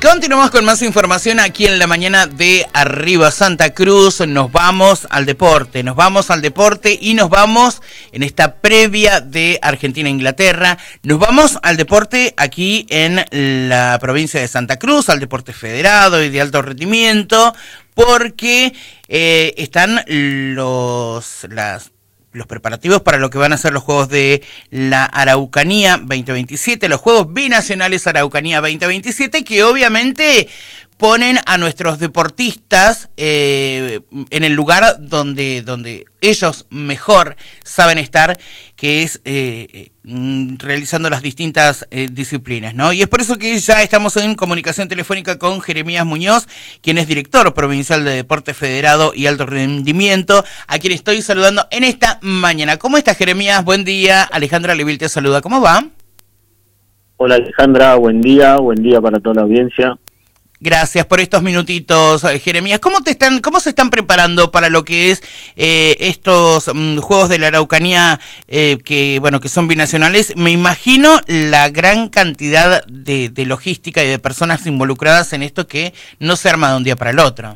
Continuamos con más información aquí en la mañana de Arriba Santa Cruz. Nos vamos al deporte y nos vamos en esta previa de Argentina-Inglaterra. Nos vamos al deporte aquí en la provincia de Santa Cruz, al deporte federado y de alto rendimiento, porque están los preparativos para lo que van a ser los Juegos de la Araucanía 2027, los Juegos Binacionales Araucanía 2027, que obviamente ponen a nuestros deportistas en el lugar donde ellos mejor saben estar, que es realizando las distintas disciplinas, ¿no? Y es por eso que ya estamos en comunicación telefónica con Jeremías Muñoz, quien es director provincial de Deporte Federado y Alto Rendimiento, a quien estoy saludando en esta mañana. ¿Cómo estás, Jeremías? Buen día. Alejandra Levil te saluda. ¿Cómo va? Hola, Alejandra. Buen día para toda la audiencia. Gracias por estos minutitos, Jeremías. ¿Cómo se están preparando para lo que es estos Juegos de la Araucanía que son binacionales? Me imagino la gran cantidad de logística y de personas involucradas en esto que no se arma de un día para el otro.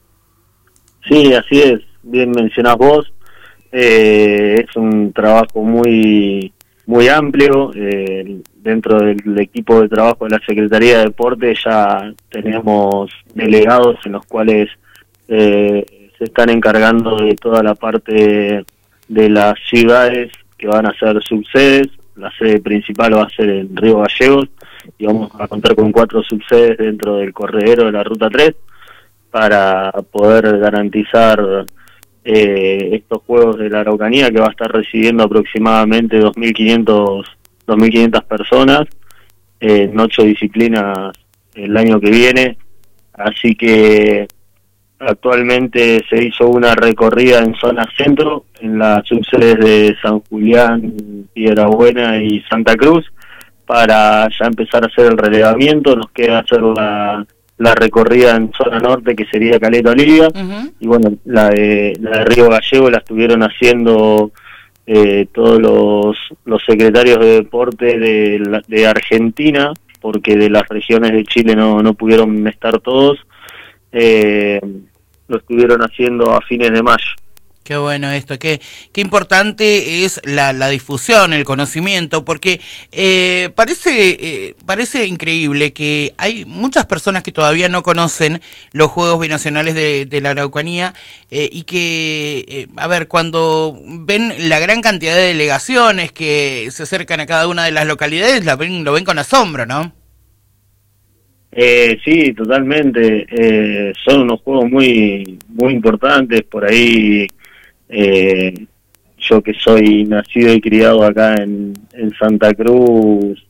Sí, así es. Bien mencionás vos. Es un trabajo muy amplio. Dentro del equipo de trabajo de la Secretaría de Deporte ya tenemos delegados en los cuales se están encargando de toda la parte de las ciudades que van a ser subsedes. La sede principal va a ser en Río Gallegos y vamos a contar con 4 subsedes dentro del corredero de la Ruta 3 para poder garantizar estos Juegos de la Araucanía, que va a estar recibiendo aproximadamente 2.500 personas en 8 disciplinas el año que viene. Así que actualmente se hizo una recorrida en zona centro, en las subsedes de San Julián, Piedrabuena y Santa Cruz, para ya empezar a hacer el relevamiento. Nos queda hacer la recorrida en zona norte, que sería Caleta Olivia. Y bueno, la de Río Gallego la estuvieron haciendo todos los secretarios de deporte de Argentina, porque de las regiones de Chile no pudieron estar todos. Lo estuvieron haciendo a fines de mayo. Qué bueno esto, qué importante es la difusión, el conocimiento, porque parece increíble que hay muchas personas que todavía no conocen los Juegos Binacionales de la Araucanía y que, cuando ven la gran cantidad de delegaciones que se acercan a cada una de las localidades, lo ven con asombro, ¿no? Sí, totalmente. Son unos juegos muy importantes. Por ahí yo, que soy nacido y criado acá en Santa Cruz,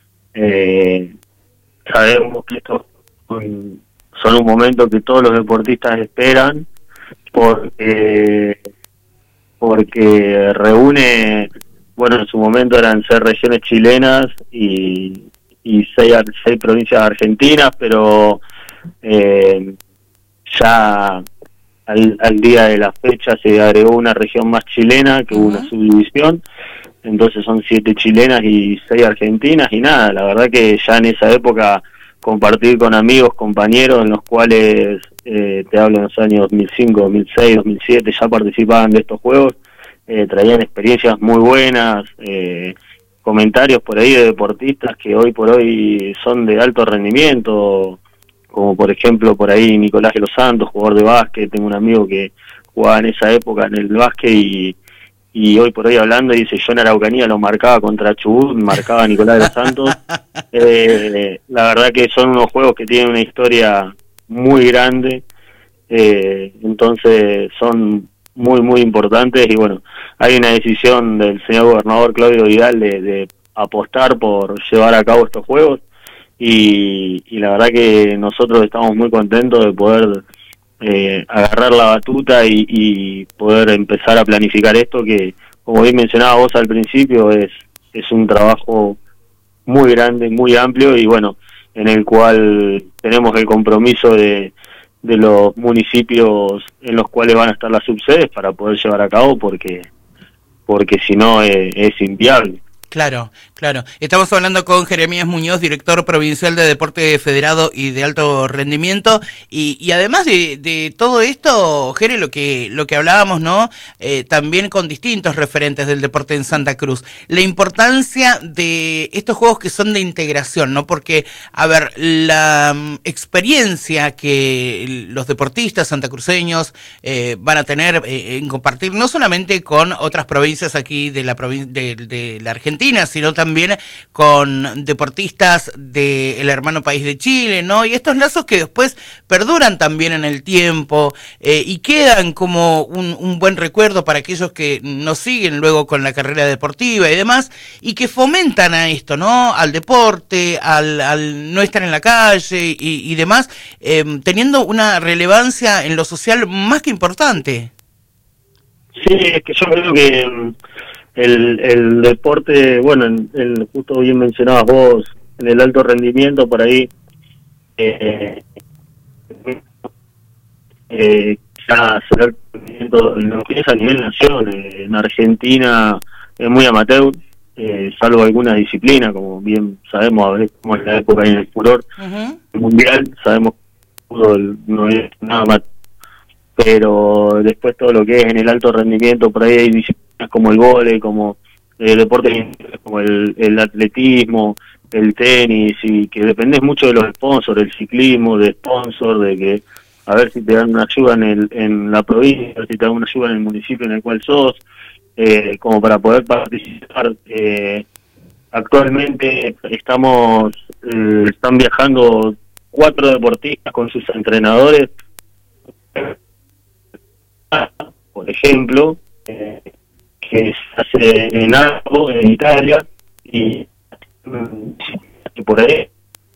sabemos que estos son un momento que todos los deportistas esperan, porque reúne, en su momento eran 6 regiones chilenas y 6 provincias argentinas, pero ya al día de la fecha se agregó una región más chilena, que hubo una subdivisión. Entonces son 7 chilenas y 6 argentinas, y nada, la verdad que ya en esa época compartir con amigos, compañeros, en los cuales te hablo en los años 2005, 2006, 2007, ya participaban de estos juegos, traían experiencias muy buenas, comentarios por ahí de deportistas que hoy por hoy son de alto rendimiento, como por ejemplo por ahí Nicolás de los Santos, jugador de básquet. Tengo un amigo que jugaba en esa época en el básquet y hoy por hoy hablando dice: yo en Araucanía lo marcaba contra Chubut, marcaba a Nicolás de los Santos. La verdad que son unos juegos que tienen una historia muy grande, entonces son muy importantes. Y bueno, hay una decisión del señor gobernador Claudio Vidal de apostar por llevar a cabo estos juegos, y la verdad que nosotros estamos muy contentos de poder agarrar la batuta y poder empezar a planificar esto, que, como bien mencionaba vos al principio, es un trabajo muy grande, muy amplio, y bueno, en el cual tenemos el compromiso de los municipios en los cuales van a estar las subsedes para poder llevar a cabo, porque si no es inviable. Claro, Claro, estamos hablando con Jeremías Muñoz, director provincial de Deporte Federado y de Alto Rendimiento, y además de todo esto, Jere, lo que hablábamos, ¿no? También con distintos referentes del deporte en Santa Cruz, la importancia de estos juegos que son de integración, ¿no? Porque, a ver, la experiencia que los deportistas santacruceños van a tener en compartir, no solamente con otras provincias aquí de la Argentina, sino también con deportistas del hermano país de Chile, ¿no? Y estos lazos que después perduran también en el tiempo y quedan como un buen recuerdo para aquellos que nos siguen luego con la carrera deportiva y demás, y que fomentan a esto, ¿no? Al deporte, al no estar en la calle y demás, teniendo una relevancia en lo social más que importante. Sí, es que yo creo que el deporte, bueno, justo bien mencionabas vos, en el alto rendimiento, por ahí, ya se ve lo que es a nivel nación. En Argentina es muy amateur, salvo alguna disciplina, como bien sabemos, a ver, como en la época en el furor mundial, sabemos que el fútbol no es nada más, pero después todo lo que es en el alto rendimiento, por ahí hay disciplinas como el vóley, como el deporte, como el atletismo, el tenis, y que dependes mucho de los sponsors, del ciclismo, de sponsor, de que a ver si te dan una ayuda en la provincia, si te dan una ayuda en el municipio en el cual sos, como para poder participar. Actualmente están viajando 4 deportistas con sus entrenadores, por ejemplo, que se hace en Arco, en Italia, y por ahí.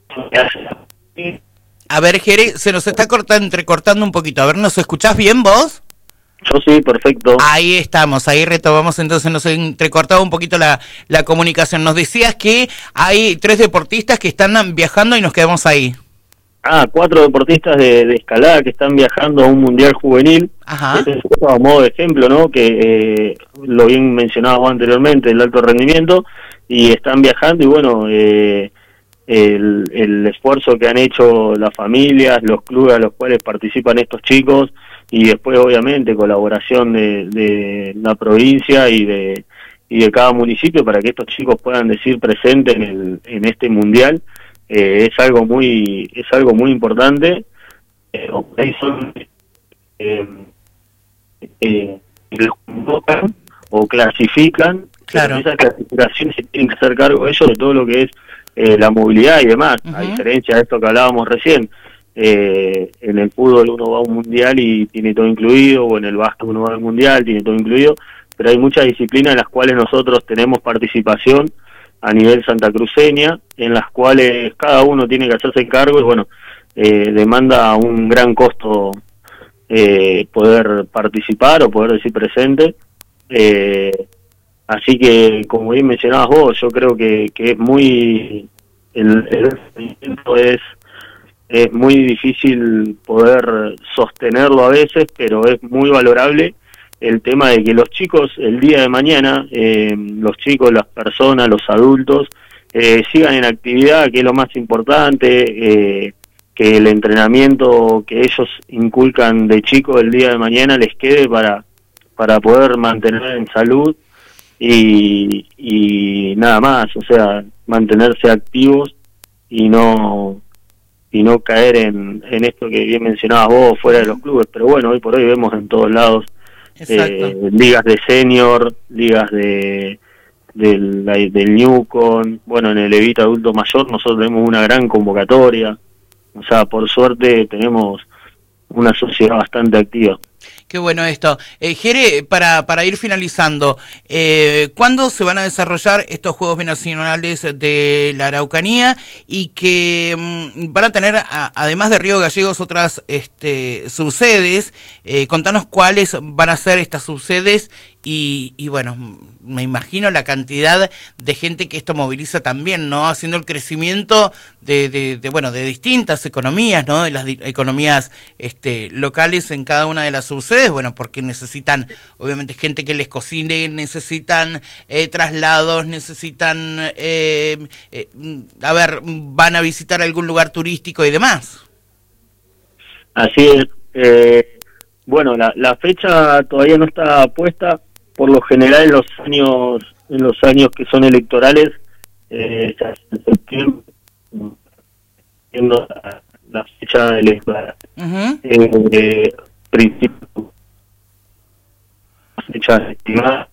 A ver, Jere, se nos está entrecortando un poquito. A ver, ¿nos escuchás bien vos? Yo sí, perfecto. Ahí estamos, ahí retomamos, entonces nos entrecortaba un poquito la comunicación. Nos decías que hay 3 deportistas que están viajando y nos quedamos ahí. 4 deportistas de escalada que están viajando a un mundial juvenil. Ajá. Este es a modo de ejemplo, ¿no? Que lo bien mencionado anteriormente, el alto rendimiento, y están viajando, y bueno, el esfuerzo que han hecho las familias, los clubes a los cuales participan estos chicos, y después obviamente colaboración de la provincia y de cada municipio para que estos chicos puedan decir presente en este mundial. Es algo muy importante. Ahí son los convocan o clasifican. Claro. Esas clasificaciones se tienen que hacer cargo ellos de todo lo que es la movilidad y demás. A diferencia de esto que hablábamos recién, en el fútbol uno va a un mundial y tiene todo incluido, o en el básquet uno va al mundial, tiene todo incluido, pero hay muchas disciplinas en las cuales nosotros tenemos participación a nivel santacruceña, en las cuales cada uno tiene que hacerse cargo, y bueno, demanda un gran costo poder participar o poder decir presente. Así que, como bien mencionabas vos, yo creo que es muy el es muy difícil poder sostenerlo a veces, pero es muy valorable el tema de que los chicos el día de mañana, los chicos, las personas, los adultos, sigan en actividad, que es lo más importante, que el entrenamiento que ellos inculcan de chicos el día de mañana les quede para poder mantener en salud y nada más, o sea, mantenerse activos y no caer en esto que bien mencionabas vos fuera de los clubes. Pero bueno, hoy por hoy vemos en todos lados ligas de senior, ligas del Newcon, bueno, en el Evita Adulto Mayor nosotros tenemos una gran convocatoria, o sea, por suerte tenemos una sociedad bastante activa. Qué bueno esto. Jere, para ir finalizando, ¿cuándo se van a desarrollar estos Juegos Binacionales de la Araucanía y que van a tener, además de Río Gallegos, otras subsedes? Contanos cuáles van a ser estas subsedes y bueno, me imagino la cantidad de gente que esto moviliza también, ¿no? Haciendo el crecimiento de distintas economías, ¿no? De las economías locales en cada una de las subsedes. ustedes, bueno, porque necesitan, obviamente, gente que les cocine, necesitan traslados, necesitan, van a visitar algún lugar turístico y demás. Así es. Bueno, la fecha todavía no está puesta. Por lo general, en los años que son electorales, en septiembre, siendo la fecha electoral. Principio, fecha estimada.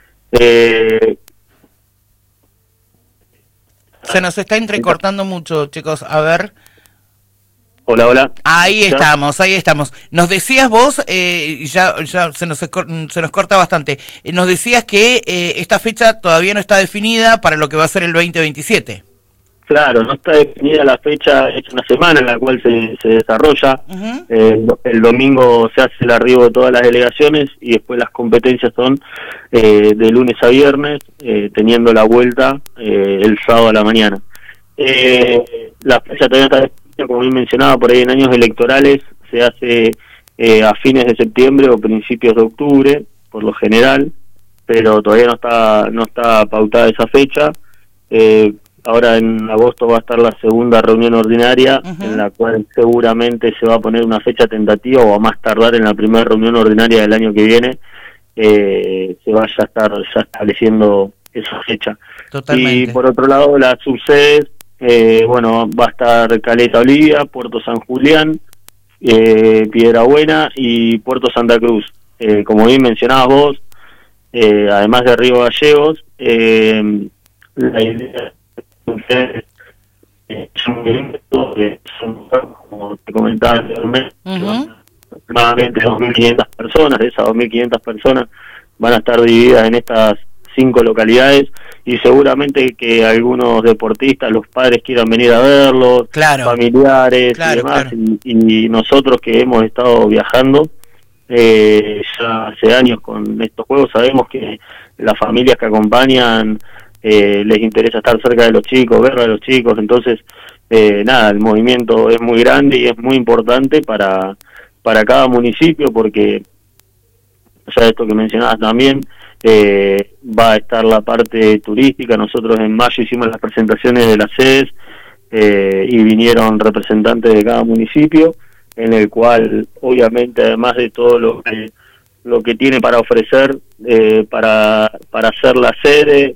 Se nos está entrecortando mucho, chicos. A ver. Hola, hola. Ahí estamos, ahí estamos. Nos decías vos, ya se nos corta bastante, nos decías que esta fecha todavía no está definida para lo que va a ser el 2027. Claro, no está definida la fecha, es una semana en la cual se desarrolla. El domingo se hace el arribo de todas las delegaciones y después las competencias son de lunes a viernes, teniendo la vuelta el sábado a la mañana. La fecha todavía está definida, como bien mencionaba, por ahí en años electorales se hace a fines de septiembre o principios de octubre, por lo general, pero todavía no está pautada esa fecha. Ahora en agosto va a estar la segunda reunión ordinaria, en la cual seguramente se va a poner una fecha tentativa, o a más tardar en la primera reunión ordinaria del año que viene, se vaya a estar ya estableciendo esa fecha. Totalmente. Y por otro lado, las subsedes, bueno, va a estar Caleta Olivia, Puerto San Julián, Piedrabuena y Puerto Santa Cruz. Como bien mencionabas vos, además de Río Gallegos, la idea son, como te comentaba anteriormente, aproximadamente 2.500 personas. De esas 2.500 personas van a estar divididas en estas 5 localidades, y seguramente que algunos deportistas, los padres quieran venir a verlos, familiares y demás, y nosotros que hemos estado viajando ya hace años con estos juegos, sabemos que las familias que acompañan les interesa estar cerca de los chicos, ver a los chicos. Entonces nada, el movimiento es muy grande y es muy importante para cada municipio, porque ya esto que mencionabas también, va a estar la parte turística. Nosotros en mayo hicimos las presentaciones de las sedes y vinieron representantes de cada municipio, en el cual obviamente, además de todo lo que tiene para ofrecer, para hacer la sede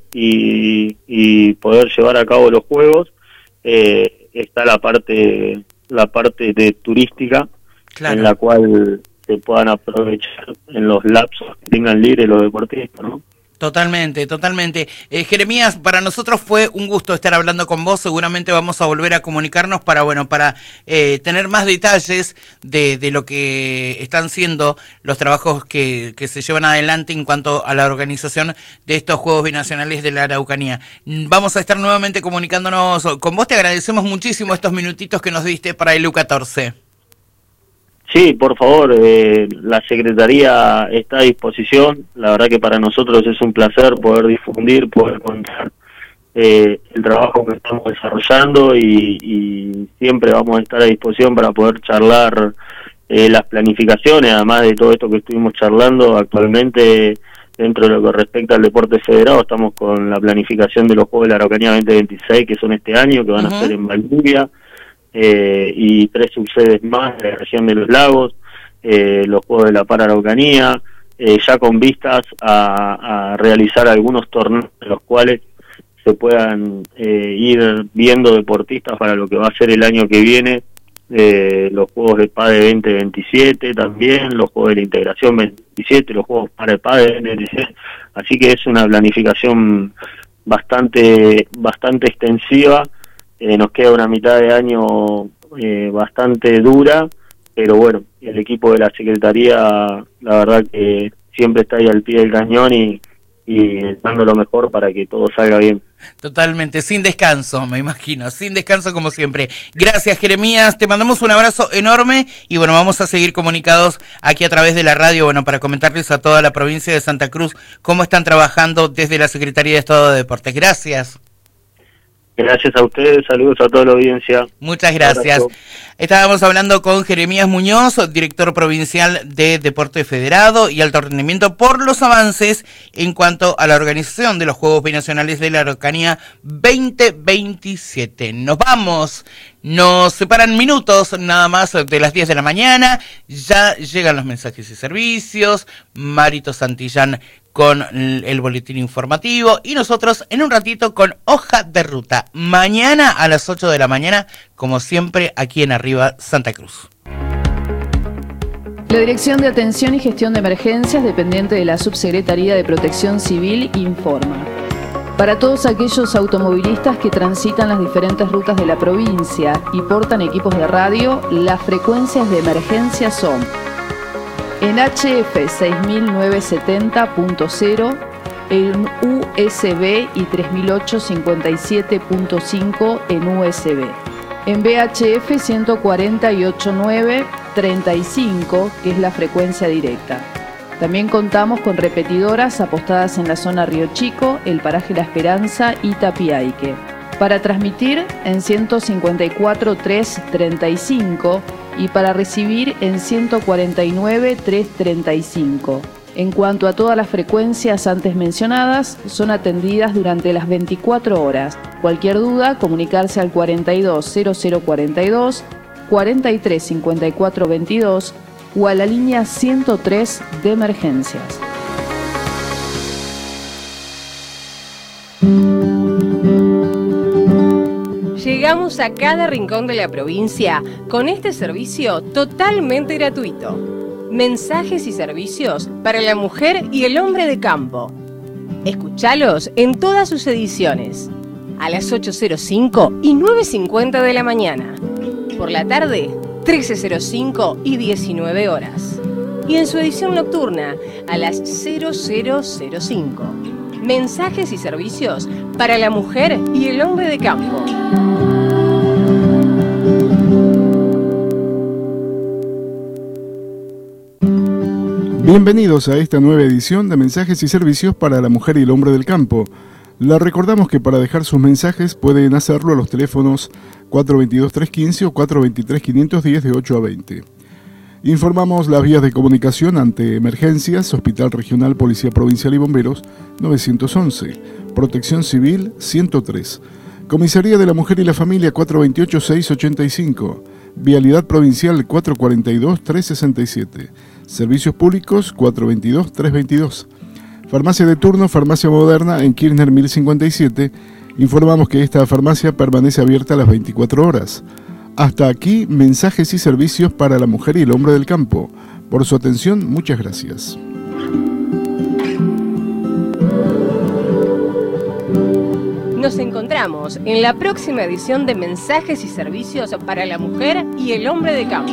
y poder llevar a cabo los juegos, está la parte de turística, en la cual se puedan aprovechar en los lapsos que tengan libre los deportistas, ¿no? Totalmente, totalmente. Jeremías, para nosotros fue un gusto estar hablando con vos. Seguramente vamos a volver a comunicarnos para tener más detalles de lo que están siendo los trabajos que se llevan adelante en cuanto a la organización de estos Juegos Binacionales de la Araucanía. Vamos a estar nuevamente comunicándonos con vos. Te agradecemos muchísimo estos minutitos que nos diste para el U14. Sí, por favor, la Secretaría está a disposición. La verdad que para nosotros es un placer poder difundir, poder contar el trabajo que estamos desarrollando, y siempre vamos a estar a disposición para poder charlar las planificaciones, además de todo esto que estuvimos charlando actualmente. Dentro de lo que respecta al deporte federado, estamos con la planificación de los Juegos de la Araucanía 2026, que son este año, que van a ser en Valdivia, y 3 subsedes más de la región de los lagos, los Juegos de la Araucanía, ya con vistas a realizar algunos torneos en los cuales se puedan ir viendo deportistas para lo que va a ser el año que viene, los Juegos de PADE 2027 también, los Juegos de la Integración 27, los Juegos para el PADE 2027, así que es una planificación bastante extensiva. Nos queda una mitad de año bastante dura, pero bueno, el equipo de la Secretaría, la verdad que siempre está ahí al pie del cañón y dando lo mejor para que todo salga bien. Totalmente, sin descanso, me imagino, sin descanso como siempre. Gracias, Jeremías, te mandamos un abrazo enorme y bueno, vamos a seguir comunicados aquí a través de la radio, bueno, para comentarles a toda la provincia de Santa Cruz cómo están trabajando desde la Secretaría de Estado de Deportes. Gracias. Gracias a ustedes, saludos a toda la audiencia. Muchas gracias. Estábamos hablando con Jeremías Muñoz, director provincial de Deporte Federado y Alto Rendimiento, por los avances en cuanto a la organización de los Juegos Binacionales de la Araucanía 2027. Nos vamos, nos separan minutos nada más de las 10 de la mañana, ya llegan los mensajes y servicios, Marito Santillán con el boletín informativo y nosotros en un ratito con Hoja de Ruta. Mañana a las 8 de la mañana, como siempre, aquí en Arriba Santa Cruz. La Dirección de Atención y Gestión de Emergencias, dependiente de la Subsecretaría de Protección Civil, informa. Para todos aquellos automovilistas que transitan las diferentes rutas de la provincia y portan equipos de radio, las frecuencias de emergencia son: en HF 6970.0, en USB y 3008-57.5 en USB. En VHF 148.935, que es la frecuencia directa. También contamos con repetidoras apostadas en la zona Río Chico, el paraje La Esperanza y Tapiaique. Para transmitir en 154.335 y para recibir en 149.335. En cuanto a todas las frecuencias antes mencionadas, son atendidas durante las 24 horas. Cualquier duda, comunicarse al 420042, 435422 o a la línea 103 de emergencias. Llegamos a cada rincón de la provincia con este servicio totalmente gratuito. Mensajes y servicios para la mujer y el hombre de campo. Escuchalos en todas sus ediciones. A las 8:05 y 9:50 de la mañana. Por la tarde, 13:05 y 19 horas. Y en su edición nocturna, a las 00:05. Mensajes y servicios para la mujer y el hombre de campo. Bienvenidos a esta nueva edición de Mensajes y Servicios para la Mujer y el Hombre del Campo. Les recordamos que para dejar sus mensajes pueden hacerlo a los teléfonos 422-315 o 423-510 de 8 a 20. Informamos las vías de comunicación ante emergencias: Hospital Regional, Policía Provincial y Bomberos 911, Protección Civil 103, Comisaría de la Mujer y la Familia 428-685, Vialidad Provincial 442-367, Servicios Públicos 422-322. Farmacia de turno, Farmacia Moderna en Kirchner 1057. Informamos que esta farmacia permanece abierta las 24 horas. Hasta aquí, mensajes y servicios para la mujer y el hombre del campo. Por su atención, muchas gracias. Nos encontramos en la próxima edición de Mensajes y Servicios para la Mujer y el Hombre de Campo.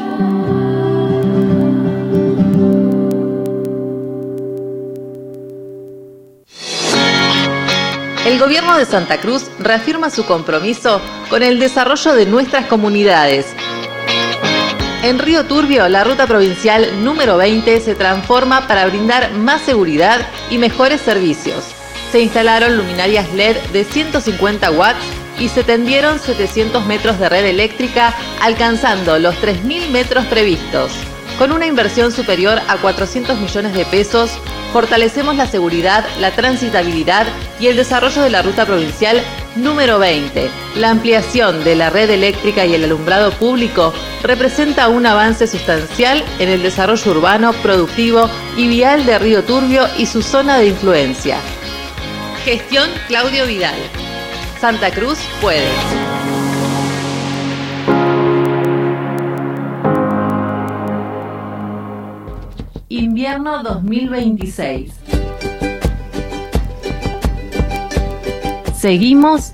El Gobierno de Santa Cruz reafirma su compromiso con el desarrollo de nuestras comunidades. En Río Turbio, la ruta provincial número 20 se transforma para brindar más seguridad y mejores servicios. Se instalaron luminarias LED de 150 watts y se tendieron 700 metros de red eléctrica, alcanzando los 3.000 metros previstos. Con una inversión superior a 400 millones de pesos, fortalecemos la seguridad, la transitabilidad y el desarrollo de la ruta provincial número 20. La ampliación de la red eléctrica y el alumbrado público representa un avance sustancial en el desarrollo urbano, productivo y vial de Río Turbio y su zona de influencia. Gestión Claudio Vidal. Santa Cruz puede. Invierno 2026. Seguimos